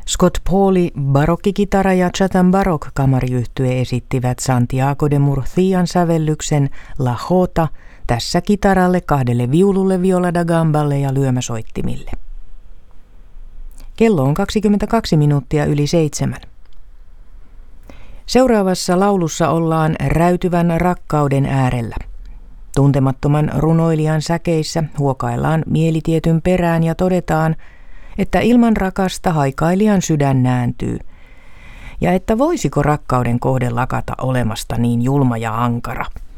Scott Pauli barokkikitara ja Chatham Baroque kamariyhtye esittivät Santiago de Murcian sävellyksen La Jota tässä kitaralle, 2 viululle, viola da gamballe ja lyömäsoittimille. Kello on 22 minuuttia yli 7. Seuraavassa laulussa ollaan räytyvän rakkauden äärellä. Tuntemattoman runoilijan säkeissä huokaillaan mielitietyn perään ja todetaan, että ilman rakasta haikailijan sydän nääntyy, ja että voisiko rakkauden kohde lakata olemasta niin julma ja ankara.